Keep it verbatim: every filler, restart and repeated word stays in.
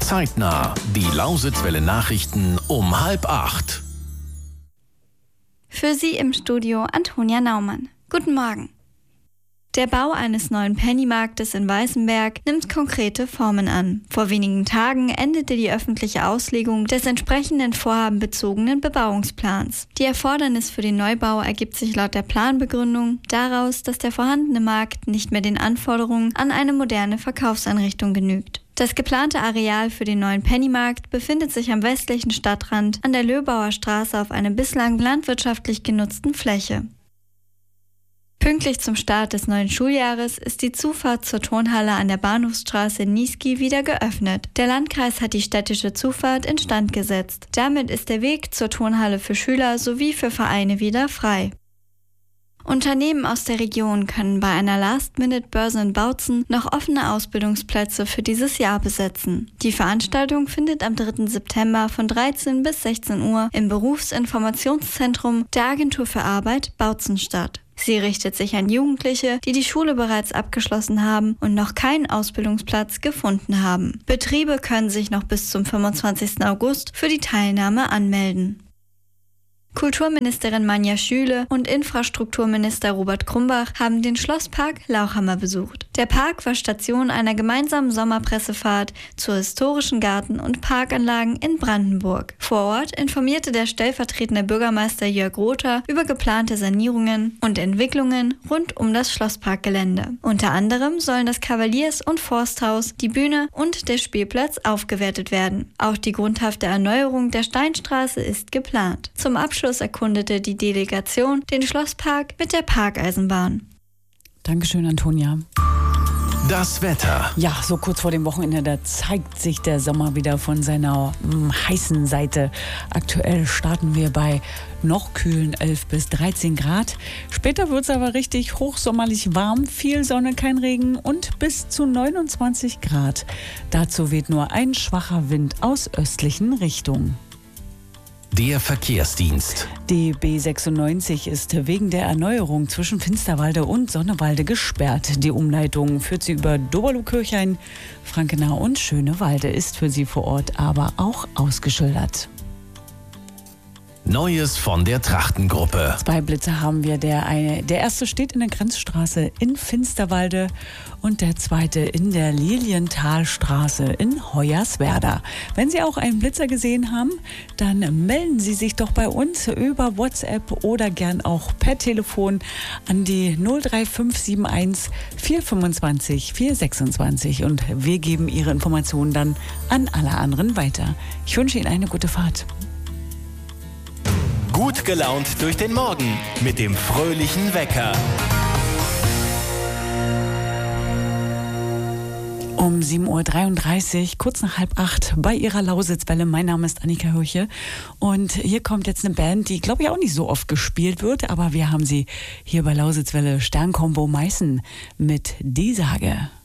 Zeitnah. Die Lausitzwelle Nachrichten um halb acht. Für Sie im Studio Antonia Naumann. Guten Morgen. Der Bau eines neuen Pennymarktes in Weißenberg nimmt konkrete Formen an. Vor wenigen Tagen endete die öffentliche Auslegung des entsprechenden vorhabenbezogenen Bebauungsplans. Die Erfordernis für den Neubau ergibt sich laut der Planbegründung daraus, dass der vorhandene Markt nicht mehr den Anforderungen an eine moderne Verkaufseinrichtung genügt. Das geplante Areal für den neuen Pennymarkt befindet sich am westlichen Stadtrand an der Löbauer Straße auf einer bislang landwirtschaftlich genutzten Fläche. Pünktlich zum Start des neuen Schuljahres ist die Zufahrt zur Turnhalle an der Bahnhofsstraße in Niesky wieder geöffnet. Der Landkreis hat die städtische Zufahrt instand gesetzt. Damit ist der Weg zur Turnhalle für Schüler sowie für Vereine wieder frei. Unternehmen aus der Region können bei einer Last-Minute-Börse in Bautzen noch offene Ausbildungsplätze für dieses Jahr besetzen. Die Veranstaltung findet am dritten September von dreizehn bis sechzehn Uhr im Berufsinformationszentrum der Agentur für Arbeit Bautzen statt. Sie richtet sich an Jugendliche, die die Schule bereits abgeschlossen haben und noch keinen Ausbildungsplatz gefunden haben. Betriebe können sich noch bis zum fünfundzwanzigsten August für die Teilnahme anmelden. Kulturministerin Manja Schüle und Infrastrukturminister Robert Krumbach haben den Schlosspark Lauchhammer besucht. Der Park war Station einer gemeinsamen Sommerpressefahrt zu historischen Garten- und Parkanlagen in Brandenburg. Vor Ort informierte der stellvertretende Bürgermeister Jörg Rother über geplante Sanierungen und Entwicklungen rund um das Schlossparkgelände. Unter anderem sollen das Kavaliers- und Forsthaus, die Bühne und der Spielplatz aufgewertet werden. Auch die grundhafte Erneuerung der Steinstraße ist geplant. Zum Abschluss erkundete die Delegation den Schlosspark mit der Parkeisenbahn. Dankeschön, Antonia. Das Wetter. Ja, so kurz vor dem Wochenende, da zeigt sich der Sommer wieder von seiner mh, heißen Seite. Aktuell starten wir bei noch kühlen elf bis dreizehn Grad. Später wird es aber richtig hochsommerlich warm, viel Sonne, kein Regen und bis zu neunundzwanzig Grad. Dazu weht nur ein schwacher Wind aus östlichen Richtungen. Der Verkehrsdienst. Die B sechsundneunzig ist wegen der Erneuerung zwischen Finsterwalde und Sonnewalde gesperrt. Die Umleitung führt sie über Doberloh-Kirchhain, Frankenau und Schönewalde, ist für sie vor Ort aber auch ausgeschildert. Neues von der Trachtengruppe. Zwei Blitze haben wir. Der, eine, der erste steht in der Grenzstraße in Finsterwalde und der zweite in der Lilienthalstraße in Hoyerswerda. Wenn Sie auch einen Blitzer gesehen haben, dann melden Sie sich doch bei uns über WhatsApp oder gern auch per Telefon an die null drei fünf sieben eins vier fünfundzwanzig vier sechsundzwanzig und wir geben Ihre Informationen dann an alle anderen weiter. Ich wünsche Ihnen eine gute Fahrt. Gut gelaunt durch den Morgen mit dem fröhlichen Wecker. Um sieben Uhr dreiunddreißig, kurz nach halb acht, bei Ihrer Lausitzwelle. Mein Name ist Annika Hürche und hier kommt jetzt eine Band, die, glaube ich, auch nicht so oft gespielt wird, aber wir haben sie hier bei Lausitzwelle, Sternkombo Meißen mit Die Sage.